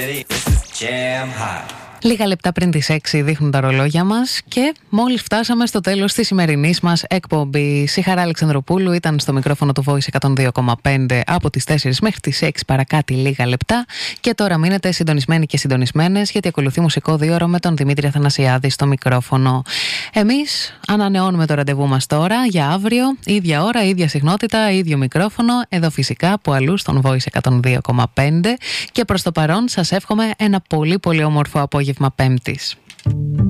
Λίγα λεπτά πριν τις 6 δείχνουν τα ρολόγια μας και μόλις φτάσαμε στο τέλος της σημερινής μας εκπομπής. Η Χαρά Αλεξανδροπούλου ήταν στο μικρόφωνο του Voice 102,5 από τις 4 μέχρι τις 6 παρακάτι λίγα λεπτά. Και τώρα μείνετε συντονισμένοι και συντονισμένες, γιατί ακολουθεί μουσικό 2ωρο με τον Δημήτρη Αθανασιάδη στο μικρόφωνο. Εμείς ανανεώνουμε το ραντεβού μας τώρα για αύριο, ίδια ώρα, ίδια συχνότητα, ίδιο μικρόφωνο, εδώ φυσικά που αλλού στον Voice 102,5. Και προς το παρόν σας εύχομαι ένα πολύ πολύ όμορφο απόγευμα Πέμπτης.